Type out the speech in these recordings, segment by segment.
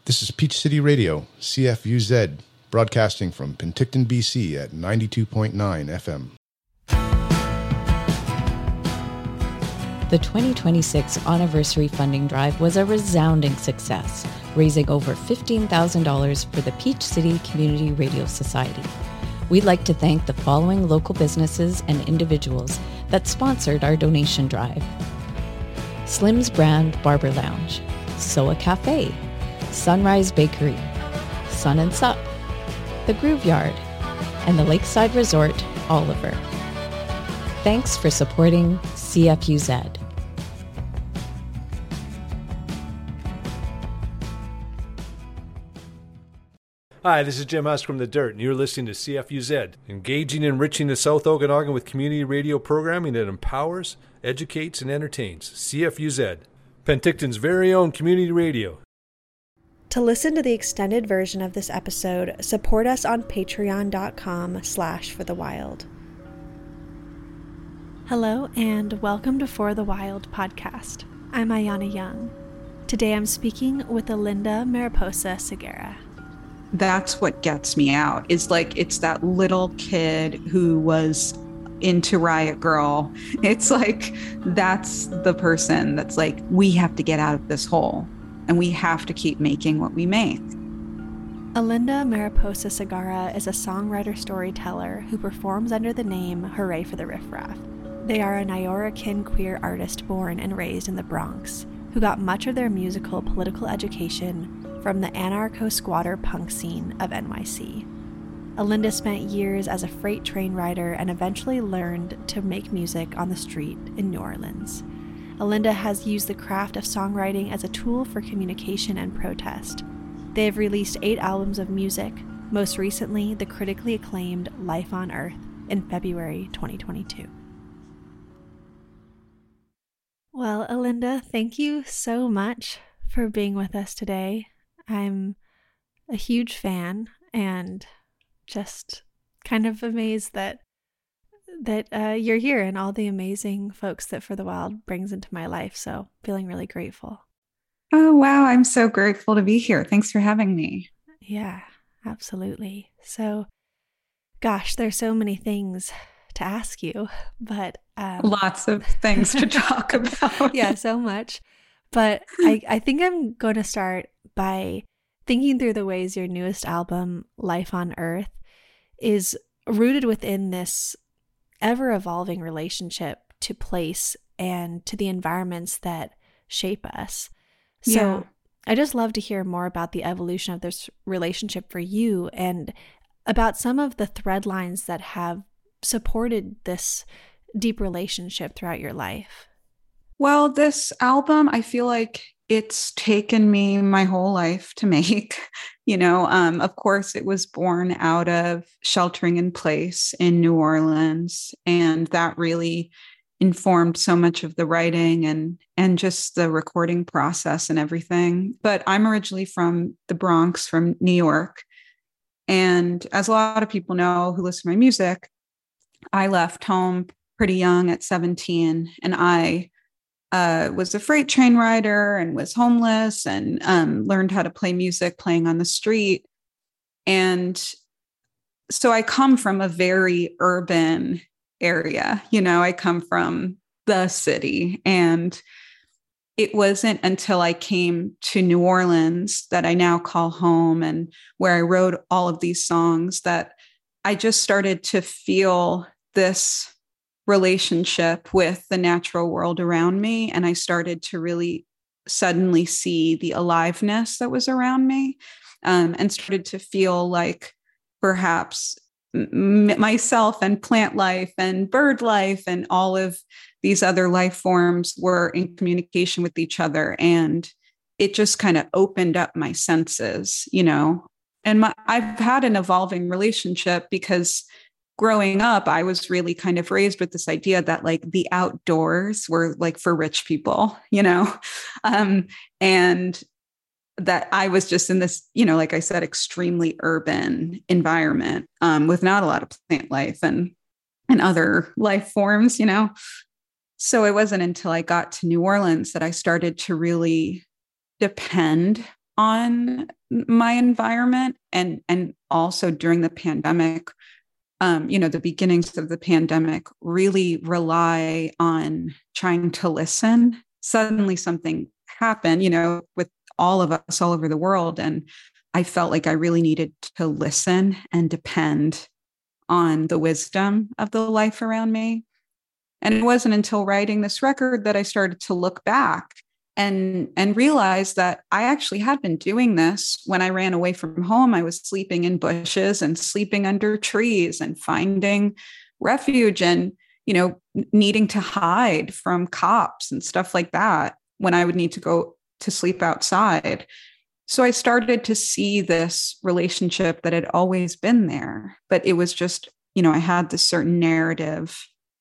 This is Peach City Radio, CFUZ, broadcasting from Penticton, BC at 92.9 FM. The 2026 anniversary funding drive was a resounding success, raising over $15,000 for the Peach City Community Radio Society. We'd like to thank the following local businesses and individuals that sponsored our donation drive: Slim's Brand Barber Lounge, Soa Cafe, Sunrise Bakery, Sun and Sup, The Groove Yard, and the Lakeside Resort, Oliver. Thanks for supporting CFUZ. Hi, this is Jim Husk from The Dirt, and you're listening to CFUZ, engaging and enriching the South Okanagan with community radio programming that empowers, educates, and entertains. CFUZ, Penticton's very own community radio. To listen to the extended version of this episode, support us on patreon.com/forthewild. Hello and welcome to For the Wild podcast. I'm Ayana Young. Today I'm speaking with Alinda Mariposa Segarra. That's what gets me out, is like, it's that little kid who was into Riot Grrrl. It's like, that's the person that's like, we have to get out of this hole. And we have to keep making what we make. Alinda Mariposa Segarra is a songwriter-storyteller who performs under the name Hooray for the Riff Raff. They are a Nioracan queer artist born and raised in the Bronx, who got much of their musical political education from the anarcho-squatter punk scene of NYC. Alinda spent years as a freight train rider and eventually learned to make music on the street in New Orleans. Alinda has used the craft of songwriting as a tool for communication and protest. They have released 8 albums of music, most recently the critically acclaimed Life on Earth in February 2022. Well, Alinda, thank you so much for being with us today. I'm a huge fan and just kind of amazed that you're here and all the amazing folks that For the Wild brings into my life. So feeling really grateful. Oh, wow. I'm so grateful to be here. Thanks for having me. Yeah, absolutely. So, gosh, there's so many things to ask you, but lots of things to talk about. Yeah, so much. But I think I'm going to start by thinking through the ways your newest album, Life on Earth, is rooted within this ever-evolving relationship to place and to the environments that shape us. So yeah. I just love to hear more about the evolution of this relationship for you and about some of the thread lines that have supported this deep relationship throughout your life. Well, this album, I feel like it's taken me my whole life to make. Of course, it was born out of sheltering in place in New Orleans, and that really informed so much of the writing and just the recording process and everything. But I'm originally from the Bronx, from New York. And as a lot of people know who listen to my music, I left home pretty young at 17, and I was a freight train rider and was homeless and learned how to play music playing on the street. And so I come from a very urban area. I come from the city. And it wasn't until I came to New Orleans, that I now call home, and where I wrote all of these songs, that I just started to feel this relationship with the natural world around me. And I started to really suddenly see the aliveness that was around me, and started to feel like perhaps myself and plant life and bird life and all of these other life forms were in communication with each other. And it just kind of opened up my senses, and I've had an evolving relationship because growing up, I was really kind of raised with this idea that like the outdoors were like for rich people, and that I was just in this, like I said, extremely urban environment with not a lot of plant life and other life forms, So it wasn't until I got to New Orleans that I started to really depend on my environment, and also during the pandemic, the beginnings of the pandemic really rely on trying to listen. Suddenly something happened, with all of us all over the world. And I felt like I really needed to listen and depend on the wisdom of the life around me. And it wasn't until writing this record that I started to look back and realize that I actually had been doing this when I ran away from home. I was sleeping in bushes and sleeping under trees and finding refuge and, needing to hide from cops and stuff like that when I would need to go to sleep outside. So I started to see this relationship that had always been there, but it was just, I had this certain narrative.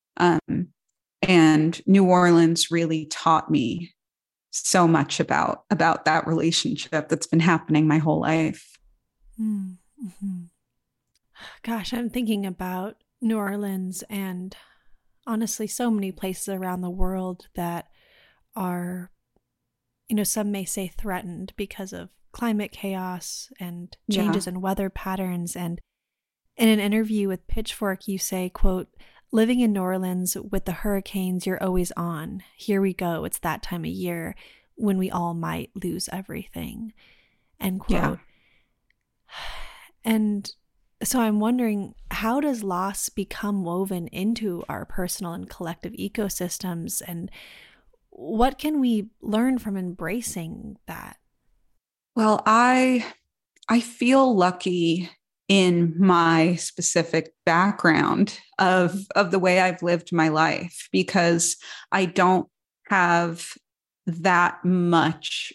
And New Orleans really taught me so much about that relationship that's been happening my whole life. Mm-hmm. Gosh, I'm thinking about New Orleans and honestly so many places around the world that are, some may say threatened because of climate chaos and changes in weather patterns. And in an interview with Pitchfork, you say, quote, "Living in New Orleans with the hurricanes, you're always on. Here we go. It's that time of year when we all might lose everything." End quote. Yeah. And so I'm wondering, how does loss become woven into our personal and collective ecosystems? And what can we learn from embracing that? Well, I feel lucky in my specific background of the way I've lived my life, because I don't have that much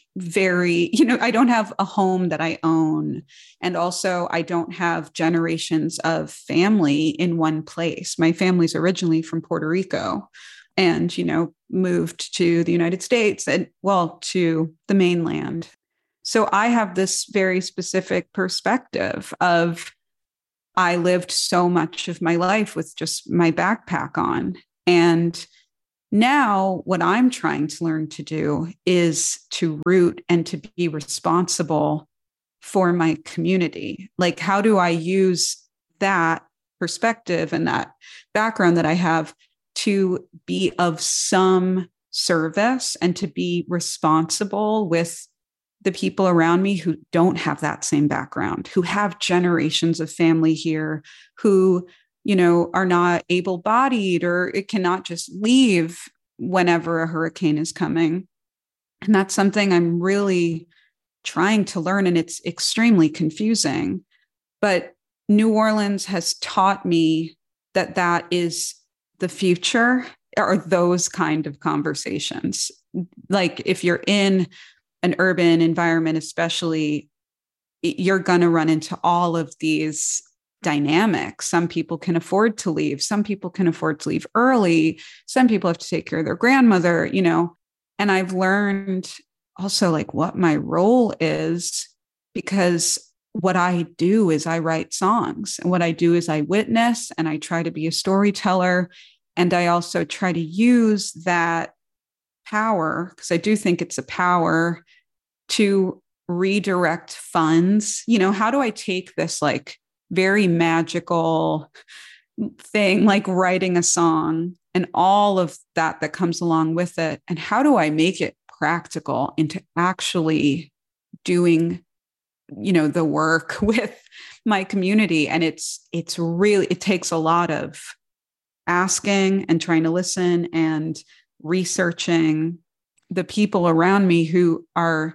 I don't have a home that I own. And also I don't have generations of family in one place. My family's originally from Puerto Rico and, moved to the United States and to the mainland. So I have this very specific perspective of I lived so much of my life with just my backpack on. And now what I'm trying to learn to do is to root and to be responsible for my community. Like, how do I use that perspective and that background that I have to be of some service and to be responsible with the people around me who don't have that same background, who have generations of family here, who, are not able-bodied or it cannot just leave whenever a hurricane is coming. And that's something I'm really trying to learn, and it's extremely confusing. But New Orleans has taught me that is the future, or those kind of conversations. Like, if you're in an urban environment, especially, you're going to run into all of these dynamics. Some people can afford to leave. Some people can afford to leave early. Some people have to take care of their grandmother, and I've learned also like what my role is, because what I do is I write songs, and what I do is I witness and I try to be a storyteller. And I also try to use that power, because I do think it's a power, to redirect funds. How do I take this like very magical thing, like writing a song and all of that comes along with it, and how do I make it practical into actually doing, the work with my community? And it's really, it takes a lot of asking and trying to listen and researching the people around me who are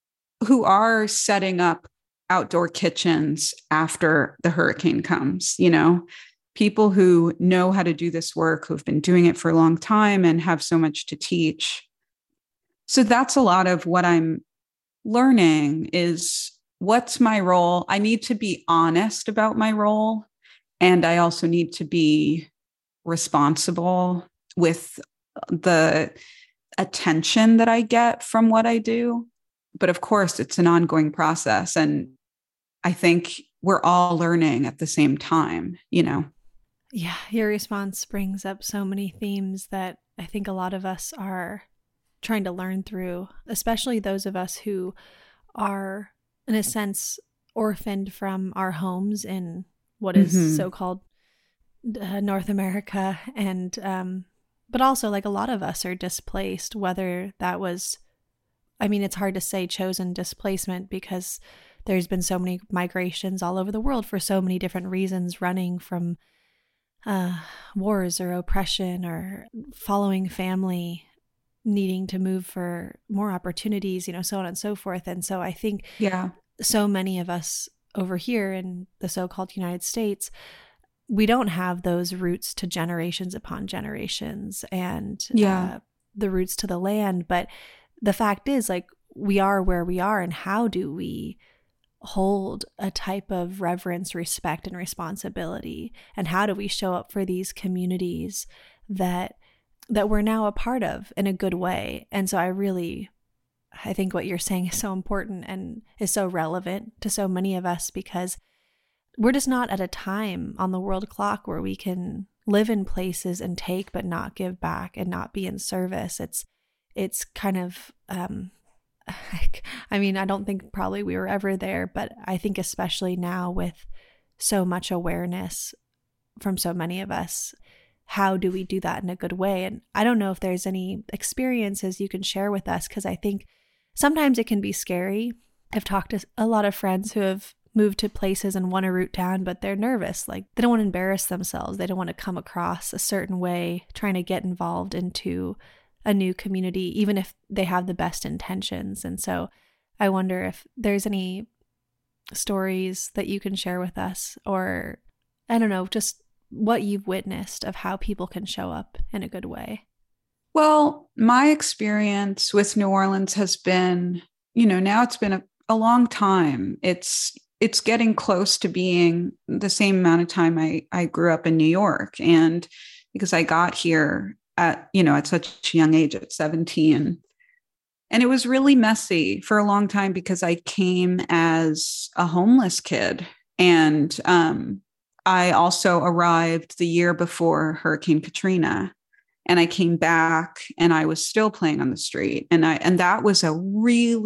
setting up outdoor kitchens after the hurricane comes, people who know how to do this work, who've been doing it for a long time and have so much to teach. So that's a lot of what I'm learning is, what's my role? I need to be honest about my role. And I also need to be responsible with the attention that I get from what I do. But of course, it's an ongoing process. And I think we're all learning at the same time, Yeah, your response brings up so many themes that I think a lot of us are trying to learn through, especially those of us who are, in a sense, orphaned from our homes in what is so-called North America. And, but also like a lot of us are displaced, whether that was, I mean, it's hard to say chosen displacement because there's been so many migrations all over the world for so many different reasons, running from wars or oppression or following family, needing to move for more opportunities, so on and so forth. And so I think so many of us over here in the so-called United States, we don't have those roots to generations upon generations and the roots to the land. But the fact is, like, we are where we are, and how do we hold a type of reverence, respect, and responsibility? And how do we show up for these communities that we're now a part of in a good way? And so I think what you're saying is so important and is so relevant to so many of us, because we're just not at a time on the world clock where we can live in places and take but not give back and not be in service. It's kind of, I mean, I don't think probably we were ever there, but I think especially now with so much awareness from so many of us, how do we do that in a good way? And I don't know if there's any experiences you can share with us, because I think sometimes it can be scary. I've talked to a lot of friends who have moved to places and want to root down, but they're nervous. Like, they don't want to embarrass themselves. They don't want to come across a certain way trying to get involved into a new community, even if they have the best intentions. And so I wonder if there's any stories that you can share with us, or I don't know, just what you've witnessed of how people can show up in a good way. Well, my experience with New Orleans has been, now it's been a long time. It's getting close to being the same amount of time I grew up in New York. And because I got here at such a young age, at 17. And it was really messy for a long time because I came as a homeless kid. And I also arrived the year before Hurricane Katrina. And I came back and I was still playing on the street. And that was a really